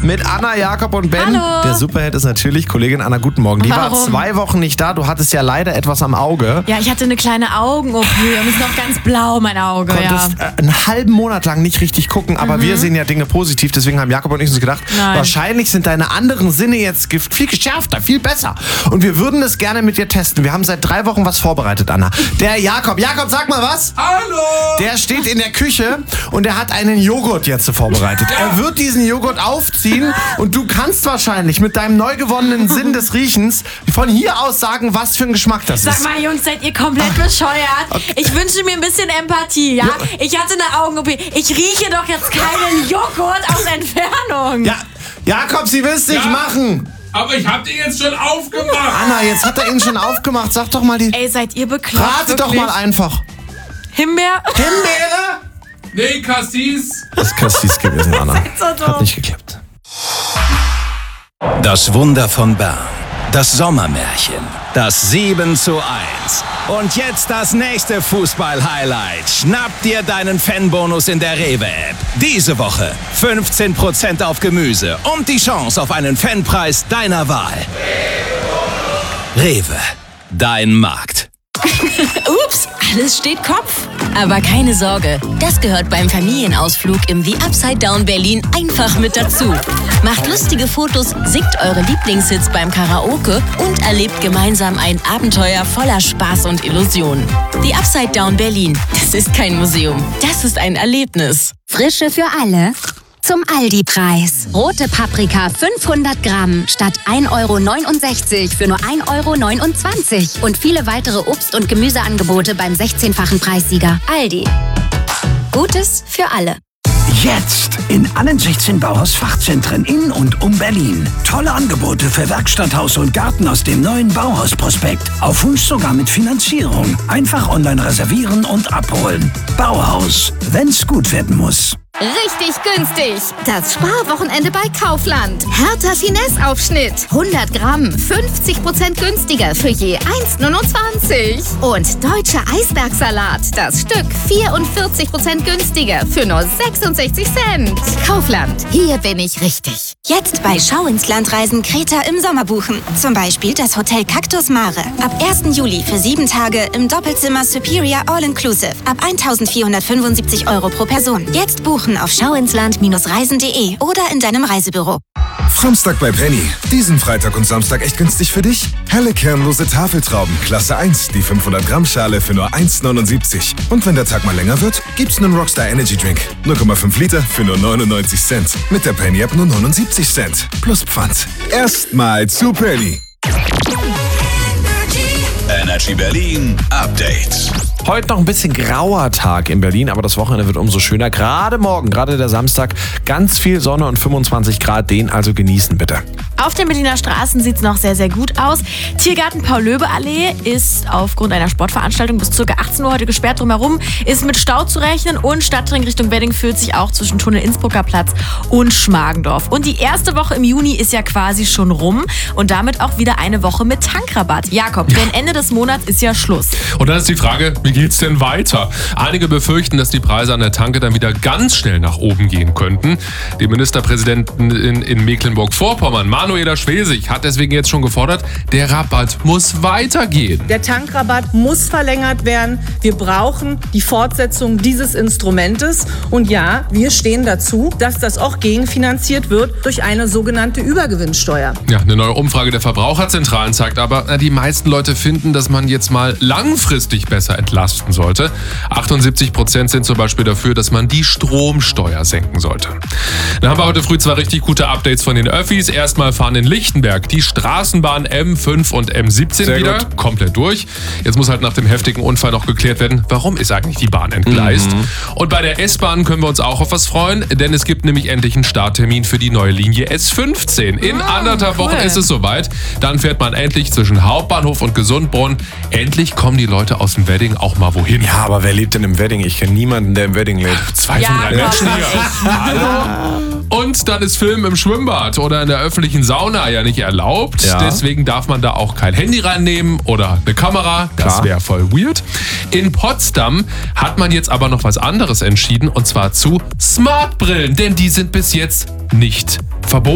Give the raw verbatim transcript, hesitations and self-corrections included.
mit Anna, Jakob und Ben. Hallo. Der Superheld ist natürlich Kollegin Anna. Guten Morgen. Die Warum? war zwei Wochen nicht da. Du hattest ja leider etwas am Auge. Ja, ich hatte eine kleine Augen-O P und ist noch ganz blau, mein Auge. Konntest ja. äh, einen halben Monat lang nicht richtig gucken, aber mhm. wir sehen ja Dinge positiv. Deswegen haben Jakob und ich uns gedacht, Nein. wahrscheinlich sind deine anderen Sinne jetzt viel geschärfter, viel besser. Und wir würden es gerne mit dir testen. Wir haben seit drei Wochen was vorbereitet, Anna. Der Jakob, Jakob, sag mal was. Hallo! Der steht in der Küche und er hat einen Joghurt jetzt vorbereitet. Ja. Er wird diesen Joghurt aufziehen und du kannst wahrscheinlich mit deinem neu gewonnenen Sinn des Riechens von hier aus sagen, was für ein Geschmack das Sag ist. mal, Jungs, seid ihr komplett bescheuert? Okay. Ich wünsche mir ein bisschen Empathie, ja? Ich hatte eine Augen-O P. Ich rieche doch jetzt keinen Joghurt aus Entfernung. Ja, Jakob, Sie will es nicht Ja. machen. Aber ich hab den jetzt schon aufgemacht. Anna, jetzt hat er ihn schon aufgemacht. Sag doch mal die... Ey, seid ihr bekloppt? Rate doch wirklich? mal einfach. Himbeer? Himbeere? Nee, Cassis. Das ist Cassis gewesen, Anna. So dumm. Hat nicht geklappt. Das Wunder von Bern. Das Sommermärchen. Das sieben zu eins. Und jetzt das nächste Fußball-Highlight. Schnapp dir deinen Fanbonus in der Rewe-App. Diese Woche fünfzehn Prozent auf Gemüse und die Chance auf einen Fanpreis deiner Wahl. Rewe. Dein Markt. Ups, alles steht Kopf. Aber keine Sorge, das gehört beim Familienausflug im The Upside Down Berlin einfach mit dazu. Macht lustige Fotos, singt eure Lieblingshits beim Karaoke und erlebt gemeinsam ein Abenteuer voller Spaß und Illusionen. The Upside Down Berlin, das ist kein Museum, das ist ein Erlebnis. Frische für alle zum Aldi-Preis. Rote Paprika fünfhundert Gramm statt ein Euro neunundsechzig für nur ein Euro neunundzwanzig. Und viele weitere Obst- und Gemüseangebote beim sechzehnfachen Preissieger. Aldi. Gutes für alle. Jetzt in allen sechzehn Bauhaus-Fachzentren in und um Berlin. Tolle Angebote für Werkstatt, Haus und Garten aus dem neuen Bauhaus-Prospekt. Auf Wunsch sogar mit Finanzierung. Einfach online reservieren und abholen. Bauhaus, wenn's gut werden muss. Richtig günstig. Das Sparwochenende bei Kaufland. Hertha Finesse-Aufschnitt. hundert Gramm, fünfzig Prozent günstiger für je eins Euro neunundzwanzig. Und deutscher Eisbergsalat. Das Stück vierundvierzig Prozent günstiger für nur sechsundsechzig Cent. Kaufland. Hier bin ich richtig. Jetzt bei Schau ins Land Reisen Kreta im Sommer buchen. Zum Beispiel das Hotel Cactus Mare. Ab ersten Juli für sieben Tage im Doppelzimmer Superior All-Inclusive. Ab eintausendvierhundertfünfundsiebzig Euro pro Person. Jetzt buchen auf schauinsland reisen punkt de oder in deinem Reisebüro. Samstag bei Penny. Diesen Freitag und Samstag echt günstig für dich? Helle kernlose Tafeltrauben, Klasse eins, die fünfhundert Gramm Schale für nur eins Euro neunundsiebzig. Und wenn der Tag mal länger wird, gibt's einen Rockstar Energy Drink. null Komma fünf Liter für nur neunundneunzig Cent. Mit der Penny App nur neunundsiebzig Cent. Plus Pfand. Erstmal zu Penny. Energy Berlin Update. Heute noch ein bisschen grauer Tag in Berlin, aber das Wochenende wird umso schöner. Gerade morgen, gerade der Samstag, ganz viel Sonne und fünfundzwanzig Grad. Den also genießen bitte. Auf den Berliner Straßen sieht es noch sehr, sehr gut aus. Tiergarten Paul-Löbe-Allee ist aufgrund einer Sportveranstaltung bis ca. achtzehn Uhr heute gesperrt. Drumherum ist mit Stau zu rechnen und Stadtring Richtung Wedding fühlt sich auch zwischen Tunnel Innsbrucker Platz und Schmargendorf. Und die erste Woche im Juni ist ja quasi schon rum und damit auch wieder eine Woche mit Tankrabatt. Jakob, denn Ende des Monats ist ja Schluss. Und dann ist die Frage, wie geht's denn weiter? Einige befürchten, dass die Preise an der Tanke dann wieder ganz schnell nach oben gehen könnten. Die Ministerpräsidentin in, in Mecklenburg-Vorpommern, Manuela Schwesig, hat deswegen jetzt schon gefordert, der Rabatt muss weitergehen. Der Tankrabatt muss verlängert werden. Wir brauchen die Fortsetzung dieses Instrumentes. Und ja, wir stehen dazu, dass das auch gegenfinanziert wird durch eine sogenannte Übergewinnsteuer. Ja, eine neue Umfrage der Verbraucherzentralen zeigt aber, na, die meisten Leute finden, dass man jetzt mal langfristig besser entlasten sollte. achtundsiebzig Prozent sind zum Beispiel dafür, dass man die Stromsteuer senken sollte. Dann haben wir heute früh zwei richtig gute Updates von den Öffis. Erstmal fahren in Lichtenberg die Straßenbahn M fünf und M siebzehn Sehr wieder gut. komplett durch. Jetzt muss halt nach dem heftigen Unfall noch geklärt werden, warum ist eigentlich die Bahn entgleist. Mhm. Und bei der S-Bahn können wir uns auch auf was freuen, denn es gibt nämlich endlich einen Starttermin für die neue Linie S fünfzehn. In Ah, anderthalb cool. Wochen ist es soweit. Dann fährt man endlich zwischen Hauptbahnhof und Gesundbronn. Endlich kommen die Leute aus dem Wedding auch mal wohin. Ja, aber wer lebt denn im Wedding? Ich kenne niemanden, der im Wedding lebt. Zwei Ja, von drei komm, Menschen hier. Hallo? Und dann ist Film im Schwimmbad oder in der öffentlichen Sauna ja nicht erlaubt. Ja. Deswegen darf man da auch kein Handy reinnehmen oder eine Kamera. Das Klar. wäre voll weird. In Potsdam hat man jetzt aber noch was anderes entschieden und zwar zu Smartbrillen, denn die sind bis jetzt nicht verboten.